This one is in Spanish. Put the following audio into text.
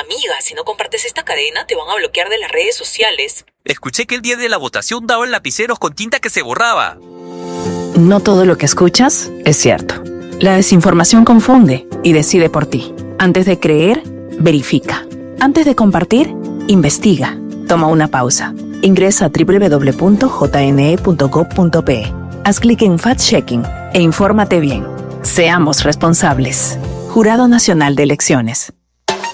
Amiga, si no compartes esta cadena, te van a bloquear de las redes sociales. Escuché que el día de la votación daban lapiceros con tinta que se borraba. No todo lo que escuchas es cierto. La desinformación confunde y decide por ti. Antes de creer, verifica. Antes de compartir, investiga. Toma una pausa. Ingresa a www.jne.gov.pe. Haz clic en Fact-Checking e infórmate bien. Seamos responsables. Jurado Nacional de Elecciones.